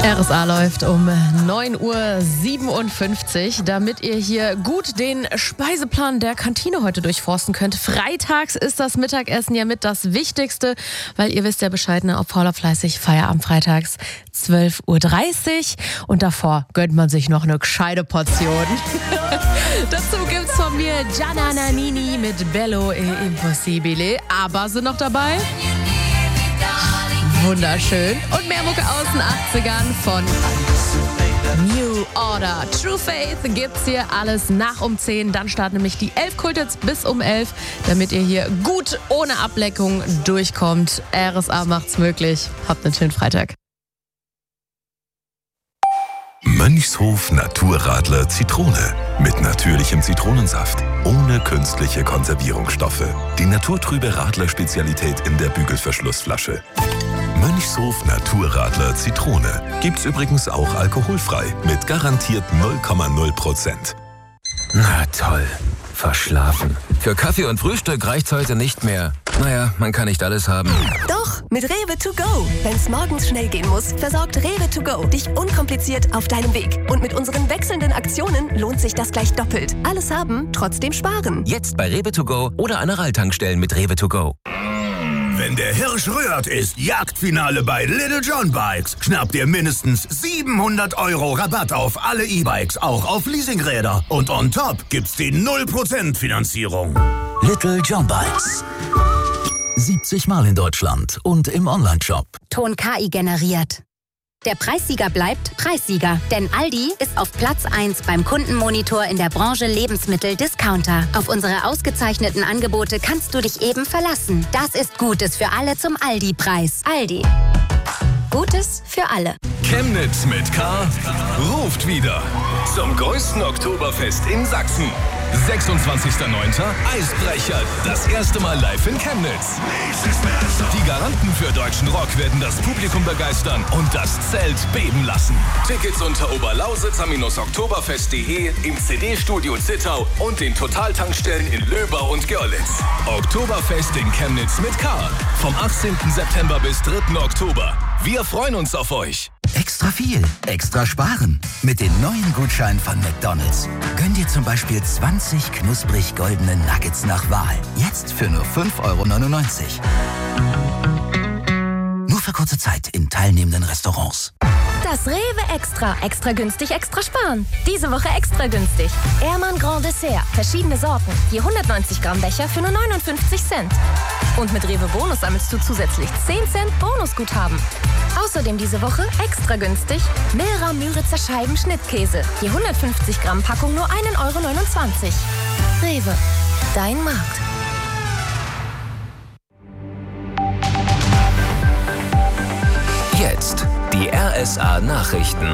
RSA läuft um 9:57 Uhr, damit ihr hier gut den Speiseplan der Kantine heute durchforsten könnt. Freitags ist das Mittagessen ja mit das Wichtigste, weil ihr wisst ja Bescheid, ne, auf Paula Fleißig, Feierabend freitags 12:30 Uhr und davor gönnt man sich noch eine gescheite Portion. Dazu gibt's von mir Gianna Nannini mit Bello e Impossibile, aber sind noch dabei? Wunderschön. Und mehr Mucke aus den 80ern von New Order. True Faith gibt's hier alles nach um 10. Dann starten nämlich die 11 Kulthits bis um 11, damit ihr hier gut ohne Ableckung durchkommt. RSA macht's möglich. Habt einen schönen Freitag. Mönchshof Naturradler Zitrone. Mit natürlichem Zitronensaft. Ohne künstliche Konservierungsstoffe. Die naturtrübe Radler-Spezialität in der Bügelverschlussflasche. Mönchshof Naturradler Zitrone. Gibt's übrigens auch alkoholfrei. Mit garantiert 0,0%. Na toll. Verschlafen. Für Kaffee und Frühstück reicht's heute nicht mehr. Naja, man kann nicht alles haben. Doch, mit Rewe to go. Wenn's morgens schnell gehen muss, versorgt Rewe to go dich unkompliziert auf deinem Weg. Und mit unseren wechselnden Aktionen lohnt sich das gleich doppelt. Alles haben, trotzdem sparen. Jetzt bei Rewe to go oder an Aral-Tankstellen mit Rewe to go. Wenn der Hirsch rührt, ist Jagdfinale bei Little John Bikes. Schnappt ihr mindestens 700 € Rabatt auf alle E-Bikes, auch auf Leasingräder. Und on top gibt's die 0% Finanzierung. Little John Bikes. 70 Mal in Deutschland und im Onlineshop. Ton KI generiert. Der Preissieger bleibt Preissieger, denn Aldi ist auf Platz 1 beim Kundenmonitor in der Branche Lebensmittel-Discounter. Auf unsere ausgezeichneten Angebote kannst du dich eben verlassen. Das ist Gutes für alle zum Aldi-Preis. Aldi. Gutes für alle. Chemnitz mit K ruft wieder zum größten Oktoberfest in Sachsen. 26.09. Eisbrecher, das erste Mal live in Chemnitz. Die Garanten für deutschen Rock werden das Publikum begeistern und das Zelt beben lassen. Tickets unter oberlausitzer-oktoberfest.de, im CD-Studio Zittau und den Totaltankstellen in Löber und Görlitz. Oktoberfest in Chemnitz mit K. Vom 18. September bis 3. Oktober. Wir freuen uns auf euch. Extra viel, extra sparen. Mit den neuen Gutscheinen von McDonald's. Gönn dir zum Beispiel 20 knusprig goldene Nuggets nach Wahl. Jetzt für nur 5,99 €. Nur für kurze Zeit in teilnehmenden Restaurants. Das Rewe Extra. Extra günstig, extra sparen. Diese Woche extra günstig. Ehrmann Grand Dessert. Verschiedene Sorten. Je 190 Gramm Becher für nur 59 Cent. Und mit Rewe Bonus sammelst du zusätzlich 10 Cent Bonusguthaben. Außerdem diese Woche extra günstig Milra Müritzer Scheiben Schnittkäse. Je 150 Gramm Packung nur 1,29 €. Rewe. Dein Markt. Jetzt die RSA Nachrichten.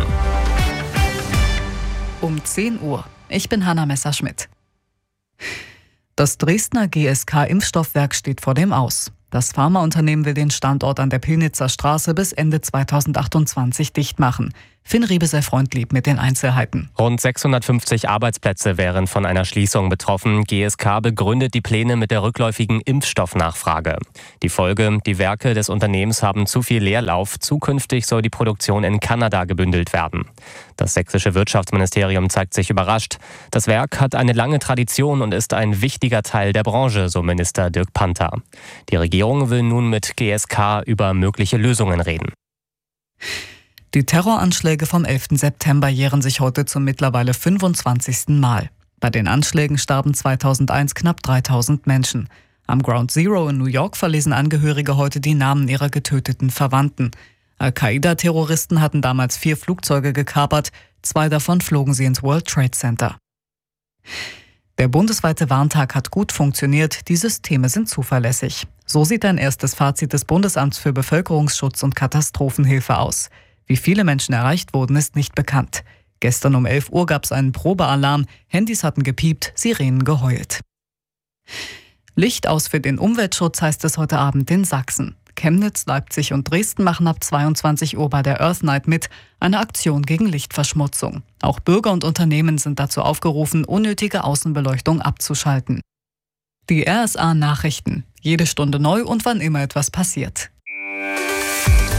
Um 10 Uhr. Ich bin Hanna Messerschmidt. Das Dresdner GSK-Impfstoffwerk steht vor dem Aus. Das Pharmaunternehmen will den Standort an der Pillnitzer Straße bis Ende 2028 dicht machen. Finn Riebe sei freundlieb mit den Einzelheiten. Rund 650 Arbeitsplätze wären von einer Schließung betroffen. GSK begründet die Pläne mit der rückläufigen Impfstoffnachfrage. Die Folge: Die Werke des Unternehmens haben zu viel Leerlauf. Zukünftig soll die Produktion in Kanada gebündelt werden. Das sächsische Wirtschaftsministerium zeigt sich überrascht. Das Werk hat eine lange Tradition und ist ein wichtiger Teil der Branche, so Minister Dirk Panther. Die Regierung will nun mit GSK über mögliche Lösungen reden. Die Terroranschläge vom 11. September jähren sich heute zum mittlerweile 25. Mal. Bei den Anschlägen starben 2001 knapp 3000 Menschen. Am Ground Zero in New York verlesen Angehörige heute die Namen ihrer getöteten Verwandten. Al-Qaida-Terroristen hatten damals 4 Flugzeuge gekapert, 2 davon flogen sie ins World Trade Center. Der bundesweite Warntag hat gut funktioniert, die Systeme sind zuverlässig. So sieht ein erstes Fazit des Bundesamts für Bevölkerungsschutz und Katastrophenhilfe aus. Wie viele Menschen erreicht wurden, ist nicht bekannt. Gestern um 11 Uhr gab es einen Probealarm, Handys hatten gepiept, Sirenen geheult. Licht aus für den Umweltschutz heißt es heute Abend in Sachsen. Chemnitz, Leipzig und Dresden machen ab 22 Uhr bei der Earth Night mit, eine Aktion gegen Lichtverschmutzung. Auch Bürger und Unternehmen sind dazu aufgerufen, unnötige Außenbeleuchtung abzuschalten. Die RSA Nachrichten. Jede Stunde neu und wann immer etwas passiert.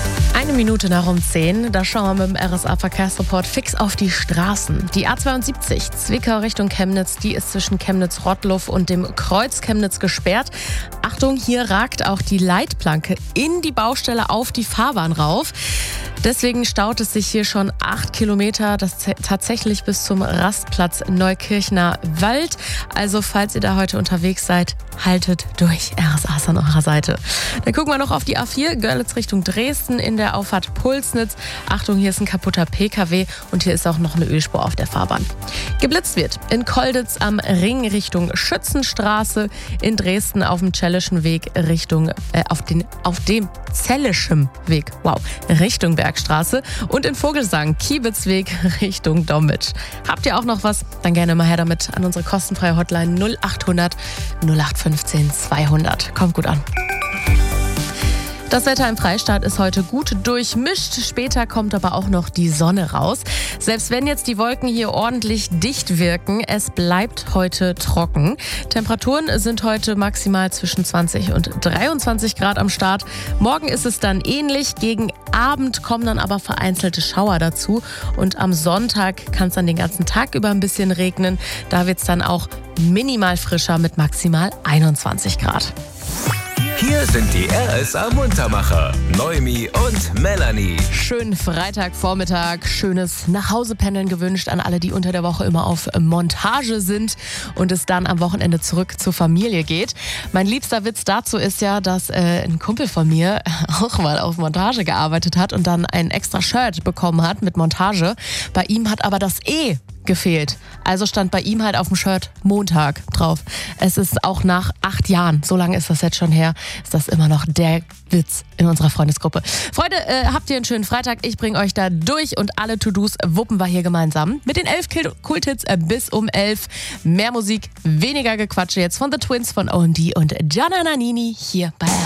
Eine Minute nach um 10, da schauen wir mit dem RSA-Verkehrsreport fix auf die Straßen. Die A72 Zwickau Richtung Chemnitz, die ist zwischen Chemnitz-Rottluff und dem Kreuz Chemnitz gesperrt. Achtung, hier ragt auch die Leitplanke in die Baustelle auf die Fahrbahn rauf. Deswegen staut es sich hier schon 8 Kilometer, das tatsächlich bis zum Rastplatz Neukirchner Wald. Also falls ihr da heute unterwegs seid, haltet durch. RSA ist an eurer Seite. Dann gucken wir noch auf die A4, Görlitz Richtung Dresden in der Auffahrt Pulsnitz. Achtung, hier ist ein kaputter PKW und hier ist auch noch eine Ölspur auf der Fahrbahn. Geblitzt wird in Kolditz am Ring Richtung Schützenstraße, in Dresden auf dem Zellischen Weg auf dem Zellischen Weg, Richtung Bergstraße und in Vogelsang Kiebitzweg Richtung Dommitsch. Habt ihr auch noch was? Dann gerne mal her damit an unsere kostenfreie Hotline 0800 0815 200. Kommt gut an. Das Wetter im Freistaat ist heute gut durchmischt. Später kommt aber auch noch die Sonne raus. Selbst wenn jetzt die Wolken hier ordentlich dicht wirken, es bleibt heute trocken. Temperaturen sind heute maximal zwischen 20 und 23 Grad am Start. Morgen ist es dann ähnlich. Gegen Abend kommen dann aber vereinzelte Schauer dazu. Und am Sonntag kann es dann den ganzen Tag über ein bisschen regnen. Da wird es dann auch minimal frischer mit maximal 21 Grad. Hier sind die RSA-Muntermacher, Noemi und Melanie. Schönen Freitagvormittag, schönes Nachhausependeln gewünscht an alle, die unter der Woche immer auf Montage sind und es dann am Wochenende zurück zur Familie geht. Mein liebster Witz dazu ist ja, dass ein Kumpel von mir auch mal auf Montage gearbeitet hat und dann ein extra Shirt bekommen hat mit Montage. Bei ihm hat aber das E gefehlt. Also stand bei ihm halt auf dem Shirt Montag drauf. Es ist auch nach 8 Jahren, so lange ist das jetzt schon her, ist das immer noch der Witz in unserer Freundesgruppe. Freunde, habt ihr einen schönen Freitag. Ich bringe euch da durch und alle To-Dos wuppen wir hier gemeinsam. Mit den 11 Kulthits bis um 11. Mehr Musik, weniger Gequatsche jetzt von The Twins, von O&D und Gianna Nannini hier bei